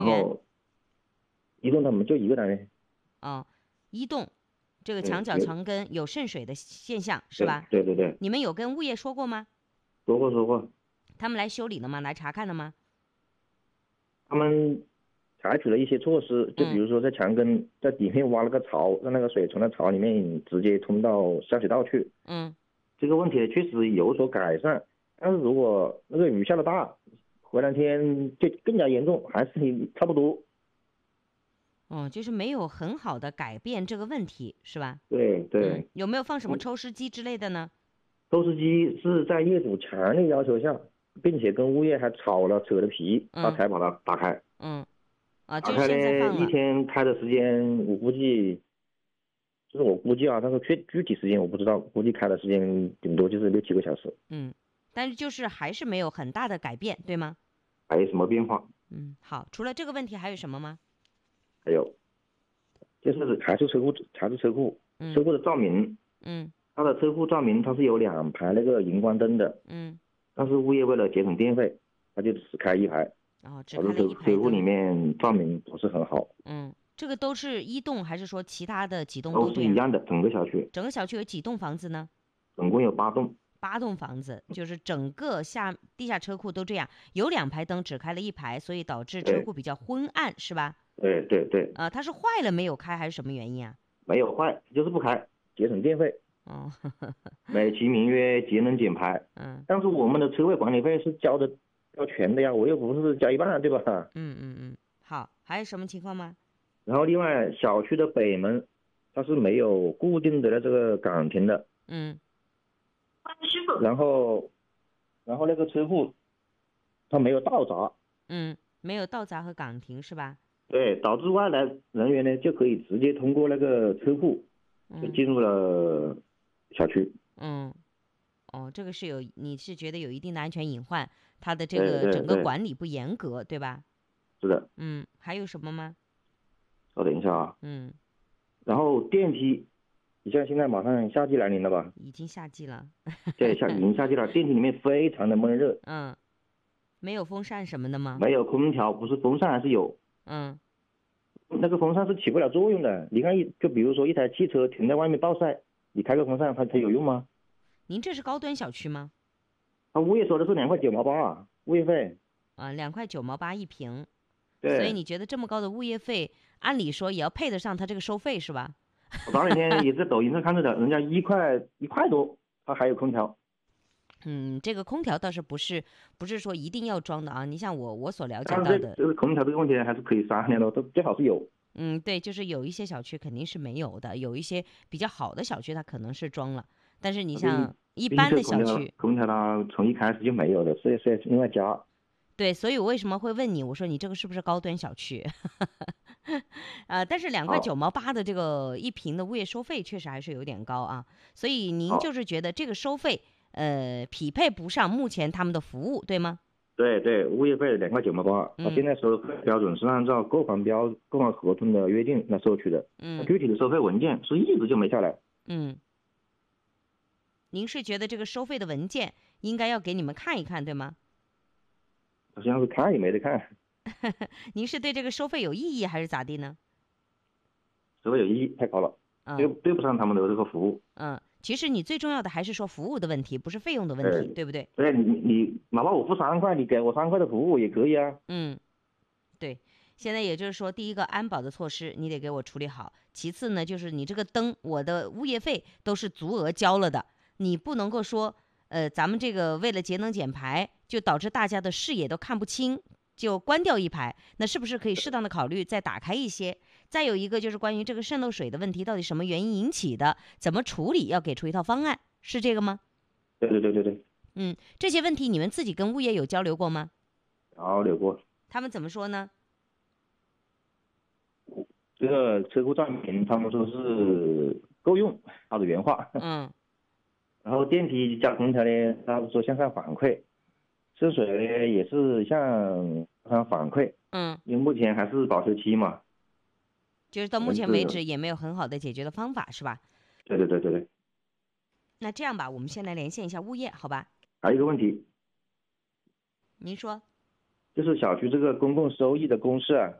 源。 然后移动他们就一个单元。 哦，一栋，这个墙对， 角墙根有渗水的现象是对吧？ 对对对， 你们有跟物业说过吗？ 说过， 他们来修理了吗？来查看了吗？ 他们采取了一些措施，就比嗯如说在墙根在底面挖了个槽，让那个水从那槽里面直接通到下水道去。 嗯。 这个问题确实有所改善，但是如果那个雨下的大，回两天就更加严重，还是差不多。 哦，就是没有很好的改变这个问题，是吧？ 对对， 有没有放什么抽湿机之类的呢？ 抽湿机是在业主强烈要求下，并且跟物业还吵了扯了皮，他嗯才把它打开。 嗯，啊，就是现在打开呢，一放了。 天开的时间，我估计，就是我估计啊，但是具体时间我不知道，估计开的时间顶多就是6、7个小时， 嗯，但是就是还是没有很大的改变，对吗？ 没什么变化。 嗯，好，除了这个问题还有什么吗？ 还有就是车嗯库的照明， 嗯它的车库照明它是有2排那个荧光灯的， 嗯， 但是物业为了节省电费，他就只开1排， 然后只导致开了一排车库里灯。 面照明不是很好。 嗯，这个都是一栋还是说其他的几栋都都这样？ 是一样的，整个小区整个小区有几栋房子呢？ 总共有8栋。 8栋房子，就是整个地下车库都这样，有2排灯只开了一排，所以导致车对库比较昏暗，是吧？ 对对对， 它是坏了没有开还是什么原因啊？ 没有坏，就是不开，节省电费， 哦， 美其名曰节能减排。 嗯但是我们的车位管理费是交全的呀，我又不是交一半，对吧？ 好，还有什么情况吗？ 然后另外小区的北门，它是没有固定的这个岗亭的， 嗯然后那个车库它没有道闸， 没有道闸和岗亭是吧？ 对，导致外来人员呢就可以直接通过那个车库就嗯进入了小区。 嗯，哦，这个你是觉得有一定的安全隐患，它的这对个整个对对， 管理不严格，对吧？ 是的。 还有什么吗？ 稍等一下啊， 嗯， 然后电梯，你像现在马上夏季来临了吧？ 已经夏季了。 对，已经夏季了，电梯里面非常的闷热， 嗯，没有风扇什么的吗？ 没有空调，不是风扇还是有， 嗯那个风扇是起不了作用的。你看就比如说一台汽车停在外面暴晒，你开个风扇它有用吗？ 您这是高端小区吗？ 他物业说的是2块9毛8啊，物业费。 2块9毛8一平，所以对， 你觉得这么高的物业费，按理说也要配得上它这个收费是吧？ 我早两天也在抖音上看到的，人家1块多，它还有空调。 这个空调倒是不是说一定要装的啊。你像我所了解但是到的， 这个空调这个问题还是可以商量的，都最好是有。 对，就是有一些小区肯定是没有的，有一些比较好的小区它可能是装了，但是你毕竟像一毕竟般的这个空调小区， 空调它从一开始就没有的，所以另外加。 对，所以我为什么会问你？我说你这个是不是高端小区？但是两块九好， 毛八的这个一平的物业收费确实还是有点高啊，所以您就好， 是觉得这个收费匹配不上目前他们的服务，对吗？ 对对，物业费2块9毛8，他嗯现在收费标准是按照购房合同的约定来收取的， 嗯具体的收费文件是一直就没下来， 嗯，您是觉得这个收费的文件应该要给你们看一看，对吗？ 好像是看也没得看， 您是对这个收费有异议还是咋地呢？ 收费有意义太高了， 嗯对不上他们的这个服务。 其实你最重要的还是说服务的问题，不是费用的问题， 对对不对？ 对，你哪怕我付3块，你给我3块的服务也可以啊。 嗯，对。现在也就是说，第一个安保的措施你得给我处理好，其次呢，就是你这个灯，我的物业费都是足额交了的，你不能够说，咱们这个为了节能减排，就导致大家的视野都看不清，就关掉一排，那是不是可以适当的考虑再打开一些？再有一个就是关于这个渗漏水的问题，到底什么原因引起的，怎么处理，要给出一套方案，是这个吗？ 对对对对对， 这些问题你们自己跟物业有交流过吗？ 交流过。 他们怎么说呢？ 这个车库照明，他们说是够用，他的原话。 嗯然后电梯加空调呢，他说向上反馈，涉水呢也是向上反馈， 嗯， 因为目前还是保修期嘛。 就是到目我们前为止也没有很好的解决的方法，是吧？ 对对对对对， 那这样吧，我们先来连线一下物业，好吧？ 还有一个问题， 您说。 就是小区这个公共收益的公示啊，